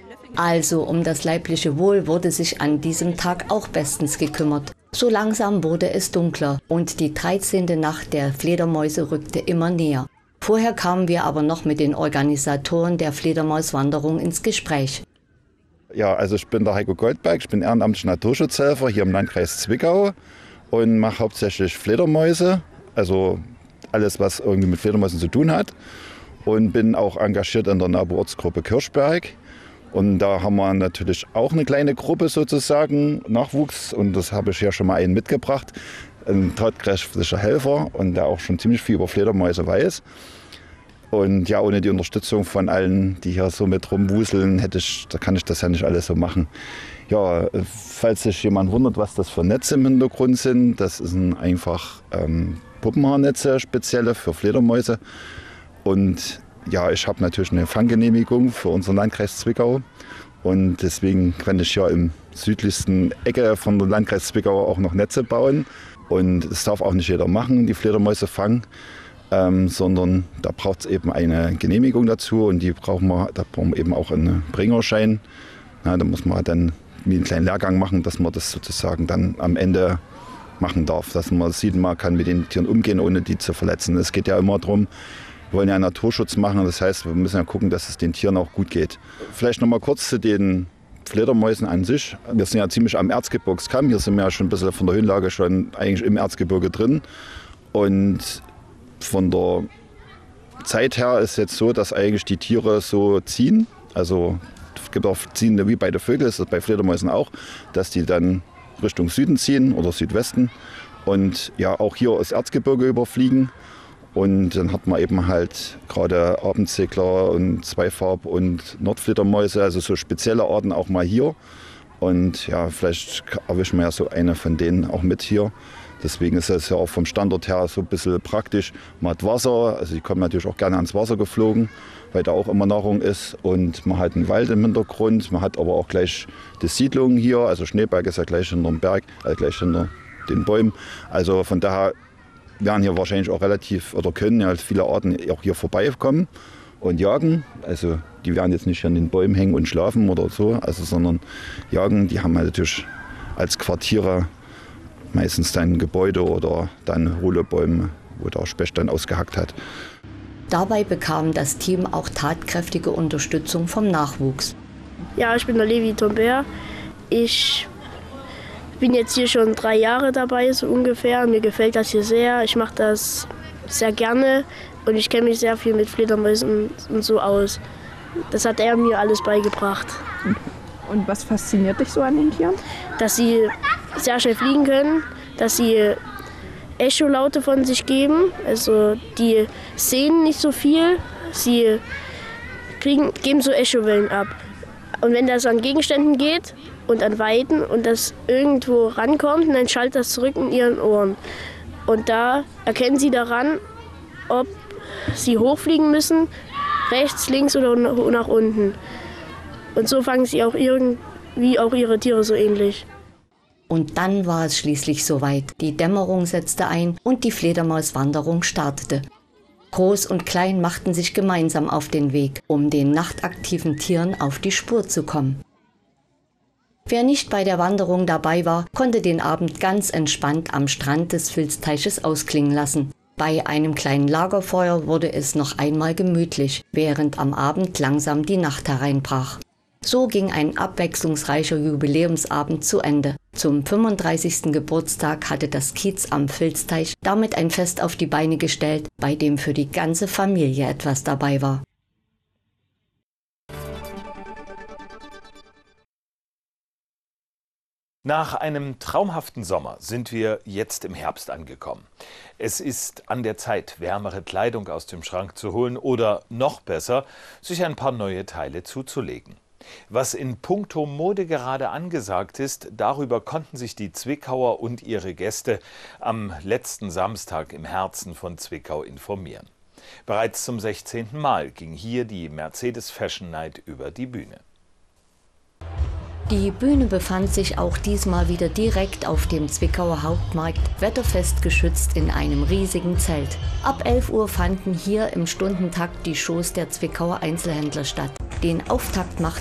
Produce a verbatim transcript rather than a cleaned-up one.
Also um das leibliche Wohl wurde sich an diesem Tag auch bestens gekümmert. So langsam wurde es dunkler und die dreizehnte Nacht der Fledermäuse rückte immer näher. Vorher kamen wir aber noch mit den Organisatoren der Fledermauswanderung ins Gespräch. Ja, also ich bin der Heiko Goldberg, ich bin ehrenamtlicher Naturschutzhelfer hier im Landkreis Zwickau und mache hauptsächlich Fledermäuse, also alles, was irgendwie mit Fledermäusen zu tun hat. Und bin auch engagiert in der NABU-Ortsgruppe Kirchberg. Und da haben wir natürlich auch eine kleine Gruppe sozusagen, Nachwuchs. Und das habe ich ja schon mal einen mitgebracht, ein tatkräftiger Helfer und der auch schon ziemlich viel über Fledermäuse weiß. Und ja, ohne die Unterstützung von allen, die hier so mit rumwuseln, hätte ich, da kann ich das ja nicht alles so machen. Ja, falls sich jemand wundert, was das für Netze im Hintergrund sind, das sind einfach ähm, Puppenhaarnetze, spezielle für Fledermäuse. Und ja, ich habe natürlich eine Fanggenehmigung für unseren Landkreis Zwickau. Und deswegen kann ich hier im südlichsten Ecke von der Landkreis Zwickau auch noch Netze bauen. Und das darf auch nicht jeder machen, die Fledermäuse fangen. Ähm, sondern da braucht es eben eine Genehmigung dazu und die brauchen wir, da brauchen wir eben auch einen Bringerschein. Na, da muss man dann wie einen kleinen Lehrgang machen, dass man das sozusagen dann am Ende machen darf, dass man sieht, man kann mit den Tieren umgehen, ohne die zu verletzen. Es geht ja immer darum, wir wollen ja Naturschutz machen, das heißt, wir müssen ja gucken, dass es den Tieren auch gut geht. Vielleicht noch mal kurz zu den Fledermäusen an sich. Wir sind ja ziemlich am Erzgebirgskamm, hier sind wir ja schon ein bisschen von der Höhenlage schon eigentlich im Erzgebirge drin und von der Zeit her ist jetzt so, dass eigentlich die Tiere so ziehen. Also es gibt auch ziehende wie bei den Vögeln, das ist bei Fledermäusen auch, dass die dann Richtung Süden ziehen oder Südwesten und ja auch hier das Erzgebirge überfliegen. Und dann hat man eben halt gerade Abendsegler und Zweifarb- und Nordfledermäuse, also so spezielle Arten auch mal hier. Und ja, vielleicht erwischen wir ja so eine von denen auch mit hier. Deswegen ist es ja auch vom Standort her so ein bisschen praktisch. Man hat Wasser, also die kommen natürlich auch gerne ans Wasser geflogen, weil da auch immer Nahrung ist. Und man hat einen Wald im Hintergrund, man hat aber auch gleich die Siedlung hier. Also Schneeberg ist ja gleich hinter dem Berg, also gleich hinter den Bäumen. Also von daher werden hier wahrscheinlich auch relativ, oder können ja viele Arten auch hier vorbeikommen und jagen. Also die werden jetzt nicht an den Bäumen hängen und schlafen oder so, also, sondern jagen. Die haben halt natürlich als Quartiere meistens dann Gebäude oder dann hohle Bäume, wo der Specht dann ausgehackt hat. Dabei bekam das Team auch tatkräftige Unterstützung vom Nachwuchs. Ja, ich bin der Levi Tombert. Ich bin jetzt hier schon drei Jahre dabei, so ungefähr. Mir gefällt das hier sehr. Ich mache das sehr gerne und ich kenne mich sehr viel mit Fledermäusen und so aus. Das hat er mir alles beigebracht. Und was fasziniert dich so an den Tieren? Dass sie sehr schnell fliegen können, dass sie Echolaute von sich geben. Also die sehen nicht so viel, sie kriegen, geben so Echowellen ab. Und wenn das an Gegenständen geht und an Weiden und das irgendwo rankommt, dann schallt das zurück in ihren Ohren. Und da erkennen sie daran, ob sie hochfliegen müssen, rechts, links oder nach unten. Und so fangen sie auch irgendwie auch ihre Tiere so ähnlich. Und dann war es schließlich soweit. Die Dämmerung setzte ein und die Fledermauswanderung startete. Groß und Klein machten sich gemeinsam auf den Weg, um den nachtaktiven Tieren auf die Spur zu kommen. Wer nicht bei der Wanderung dabei war, konnte den Abend ganz entspannt am Strand des Vilsteiches ausklingen lassen. Bei einem kleinen Lagerfeuer wurde es noch einmal gemütlich, während am Abend langsam die Nacht hereinbrach. So ging ein abwechslungsreicher Jubiläumsabend zu Ende. Zum fünfunddreißigsten Geburtstag hatte das Kiez am Vilsteich damit ein Fest auf die Beine gestellt, bei dem für die ganze Familie etwas dabei war. Nach einem traumhaften Sommer sind wir jetzt im Herbst angekommen. Es ist an der Zeit, wärmere Kleidung aus dem Schrank zu holen oder noch besser, sich ein paar neue Teile zuzulegen. Was in puncto Mode gerade angesagt ist, darüber konnten sich die Zwickauer und ihre Gäste am letzten Samstag im Herzen von Zwickau informieren. Bereits zum sechzehnten Mal ging hier die Mercedes Fashion Night über die Bühne. Die Bühne befand sich auch diesmal wieder direkt auf dem Zwickauer Hauptmarkt, wetterfest geschützt in einem riesigen Zelt. Ab elf Uhr fanden hier im Stundentakt die Shows der Zwickauer Einzelhändler statt. Den Auftakt machte